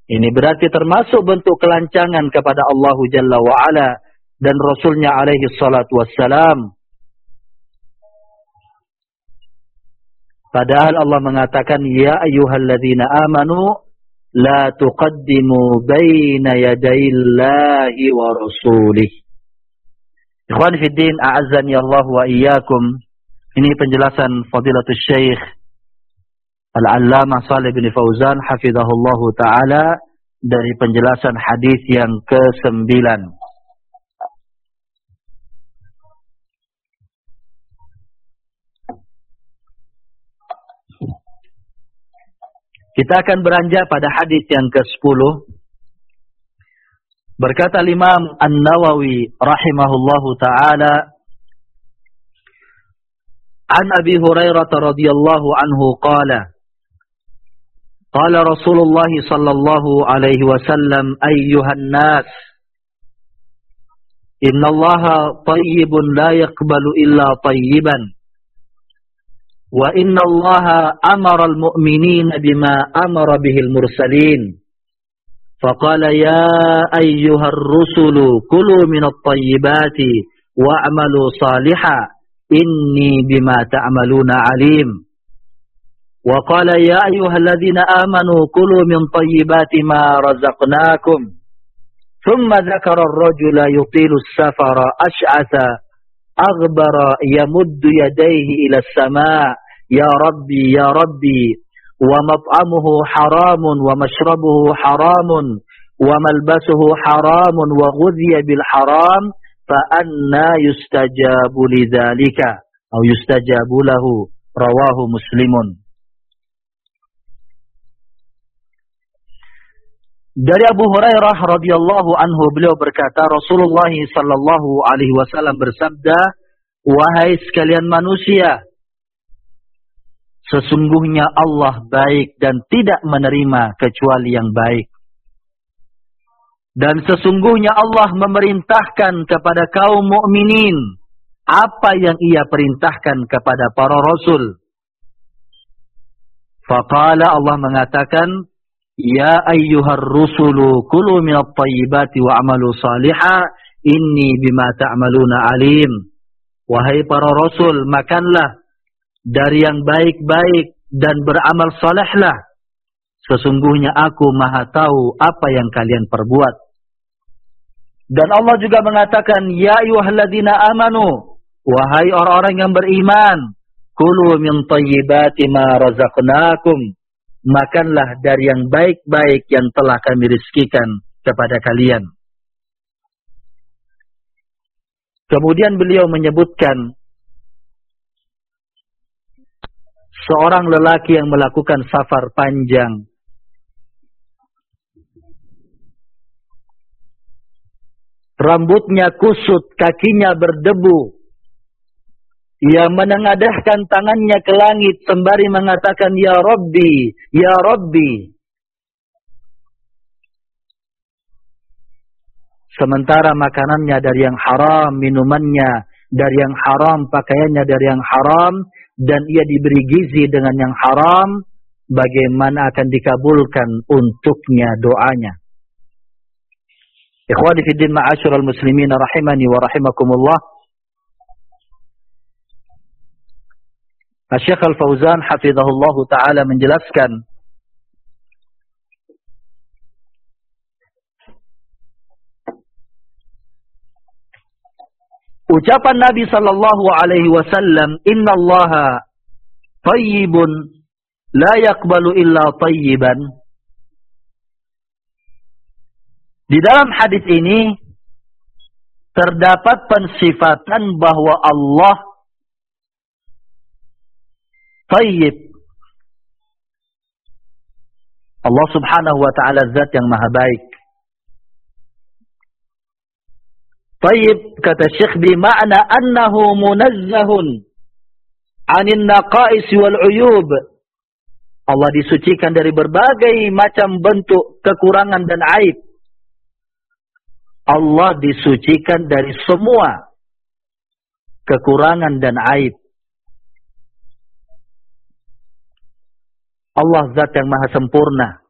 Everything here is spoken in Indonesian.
Ini berarti termasuk bentuk kelancangan kepada Allah Jalla wa'ala dan Rasulnya alaihi salatu wassalam. Padahal Allah mengatakan, Ya ayyuhalladzina amanu, la tuqaddimu baina yadayillahi wa rasulih. Ikhwan fiddin, a'azzani Allah wa iyyakum. Ini penjelasan Fadilatul Syekh Al-Allamah Shalih bin Fauzan hafizahullahu ta'ala dari penjelasan hadis yang ke-9. Kita akan beranjak pada hadis yang ke-10. Berkata Imam An-Nawawi rahimahullahu ta'ala, An Abi Hurairah radhiyallahu anhu qala, Qala Rasulullah sallallahu alaihi wasallam, ayyuhan nas, innallaha tayyibun la yaqbalu illa tayyiban. Wa innallaha amara al-mu'minina bima amara bihil mursalin. Faqala ya ayyuhar rusulu kulu minat tayyibati wa'amalu salihah. Inni bima ta'amaluna alim. Wa qala ya ayyuhalladzina amanu kulu min tayyibati ma razaqnakum. Thumma dzakara ar-rajula yutilu as-safara ash'atha aghbara yamuddu yadayhi ila as-sama' ya rabbi wa mat'amuhu haramun wa mashrabuhu haramun wa malbasuhu haramun wa ghudhiya bil haram fa anna yustajabu lidzalika atau yustajabu lahu, rawahu Muslimun. Dari Abu Hurairah radhiyallahu anhu, beliau berkata, Rasulullah sallallahu alaihi wasallam bersabda, wahai sekalian manusia, sesungguhnya Allah baik dan tidak menerima kecuali yang baik. Dan sesungguhnya Allah memerintahkan kepada kaum mukminin apa yang ia perintahkan kepada para rasul. Faqala, Allah mengatakan, Ya ayyuhar rusulu kulu minat tayyibati wa amalu salihah, inni bima ta'amaluna alim. Wahai para rasul, makanlah dari yang baik-baik dan beramal salehlah. Sesungguhnya aku maha tahu apa yang kalian perbuat. Dan Allah juga mengatakan, Ya ayyuhalladzina amanu, wahai orang-orang yang beriman, kulu min tayyibati ma razaqnakum, makanlah dari yang baik-baik yang telah kami rizkikan kepada kalian. Kemudian beliau menyebutkan seorang lelaki yang melakukan safar panjang. Rambutnya kusut, kakinya berdebu. Ia menengadahkan tangannya ke langit sembari mengatakan, Ya Rabbi, Ya Rabbi. Sementara makanannya dari yang haram, minumannya dari yang haram, pakaiannya dari yang haram, dan ia diberi gizi dengan yang haram, bagaimana akan dikabulkan untuknya doanya? Ikhwani fiddin ma'asyiral muslimin rahimani wa rahimakumullah. Syekh Al-Fauzan hafizahullahu ta'ala menjelaskan, ucapan Nabi sallallahu alaihi wasallam, innallaha tayyibun la yaqbalu illa tayyiban. Di dalam hadis ini terdapat pensifatan bahwa Allah tayyib. Allah subhanahu wa ta'ala zat yang maha baik. Tayyib, kata Syekh, bima'na annahu munazzahun anin naqais wal uyub. Allah disucikan dari berbagai macam bentuk kekurangan dan aib. Allah disucikan dari semua kekurangan dan aib. Allah zat yang maha sempurna.